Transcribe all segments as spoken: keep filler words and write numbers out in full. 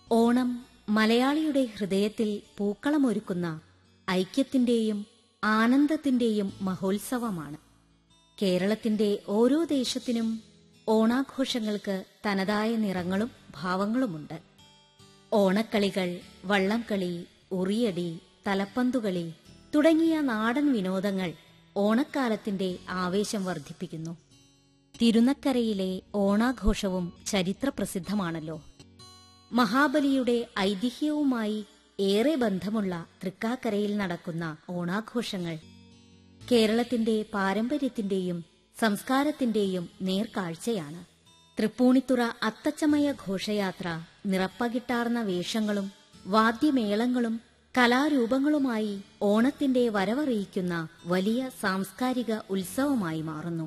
ഓണം മലയാളിയുടെ ഹൃദയത്തിൽ പൂക്കളമൊരുക്കുന്ന ഐക്യത്തിന്റെയും ആനന്ദത്തിന്റെയും മഹോത്സവമാണ്. കേരളത്തിന്റെ ഓരോ ദേശത്തിനും ഓണാഘോഷങ്ങൾക്ക് തനതായ നിറങ്ങളും ഭാവങ്ങളുമുണ്ട്. ഓണക്കളികൾ, വള്ളംകളി, ഉറിയടി, തലപ്പന്തുകളി തുടങ്ങിയ നാടൻ വിനോദങ്ങൾ ഓണക്കാലത്തിന്റെ ആവേശം വർദ്ധിപ്പിക്കുന്നു. തിരുനക്കരയിലെ ഓണാഘോഷവും ചരിത്രപ്രസിദ്ധമാണല്ലോ. മഹാബലിയുടെ ഐതിഹ്യവുമായി ഏറെ ബന്ധമുള്ള തൃക്കാക്കരയിൽ നടക്കുന്ന ഓണാഘോഷങ്ങൾ കേരളത്തിന്റെ പാരമ്പര്യത്തിന്റെയും സംസ്കാരത്തിന്റെയും നേർക്കാഴ്ചയാണ്. തൃപ്പൂണിത്തുറ അത്തച്ചമയ ഘോഷയാത്ര നിറപ്പകിട്ടാർന്ന വേഷങ്ങളും വാദ്യമേളങ്ങളും കലാരൂപങ്ങളുമായി ഓണത്തിന്റെ വരവറിയിക്കുന്ന വലിയ സാംസ്കാരിക ഉത്സവമായി മാറുന്നു.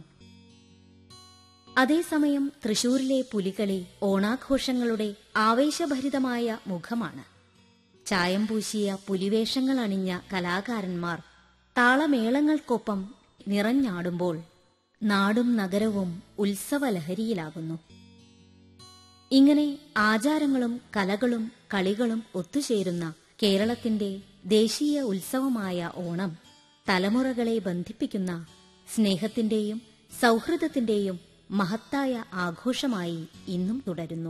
അതേസമയം തൃശൂരിലെ പുലികളി ഓണാഘോഷങ്ങളുടെ ആവേശഭരിതമായ മുഖമാണ്. ചായം പൂശിയ പുലിവേഷങ്ങൾ അണിഞ്ഞ കലാകാരന്മാർ താളമേളങ്ങൾക്കൊപ്പം നിറഞ്ഞാടുമ്പോൾ നാടും നഗരവും ഉത്സവലഹരിയിലാകുന്നു. ഇങ്ങനെ ആചാരങ്ങളും കലകളും കളികളും ഒത്തുചേരുന്ന കേരളത്തിന്റെ ദേശീയ ഉത്സവമായ ഓണം തലമുറകളെ ബന്ധിപ്പിക്കുന്ന സ്നേഹത്തിന്റെയും സൗഹൃദത്തിന്റെയും മഹത്തായ ആഘോഷമായി ഇന്നും തുടരുന്നു.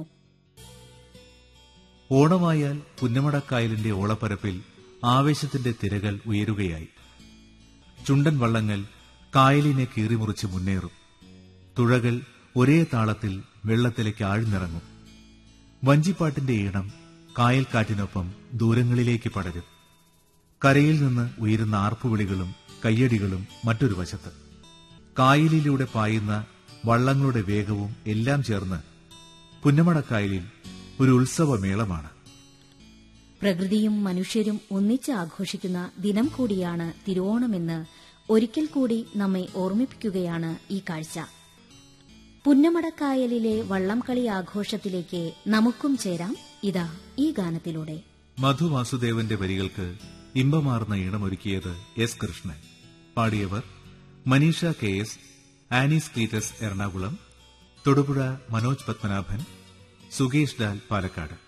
ഓണമായാൽ പുന്നമടക്കായലിന്റെ ഓളപ്പരപ്പിൽ ആവേശത്തിന്റെ തിരകൾ ഉയരുകയായി. ചുണ്ടൻ വള്ളങ്ങൾ കായലിനെ കീറിമുറിച്ച് മുന്നേറും. തുഴകൾ ഒരേ താളത്തിൽ വെള്ളത്തിലേക്ക് ആഴ്ന്നിറങ്ങും. വഞ്ചിപ്പാട്ടിന്റെ ഈണം കായൽക്കാറ്റിനൊപ്പം ദൂരങ്ങളിലേക്ക് പടരും. കരയിൽ നിന്ന് ഉയരുന്ന ആർപ്പുവിളികളും കയ്യടികളും മറ്റൊരു വശത്ത്. കായലിലൂടെ പായുന്ന വള്ളങ്ങളുടെ വേഗവും എല്ലാം ചേർന്ന് പുന്നമടക്കായലിൽ ഒരു ഉത്സവമേളമാണ്. പ്രകൃതിയും മനുഷ്യരും ഒന്നിച്ച് ആഘോഷിക്കുന്ന ദിനം കൂടിയാണ് തിരുവോണമെന്ന് ഒരിക്കൽ കൂടി നമ്മെ ഓർമ്മിപ്പിക്കുകയാണ് ഈ കാഴ്ച. പുന്നമടക്കായലിലെ വള്ളംകളി ആഘോഷത്തിലേക്ക് നമുക്കും ചേരാം. ഇതാ ഈ ഗാനത്തിലൂടെ. മധു വാസുദേവന്റെ വരികൾക്ക് ഇമ്പമാർന്ന ഈണമൊരുക്കിയത് S Krishnan. പാടിയവർ Manisha K S, Annie's Cletus Ernakulam, Thodupuzha Manoj Padmanabhan, Sukesh Lal Palakkad.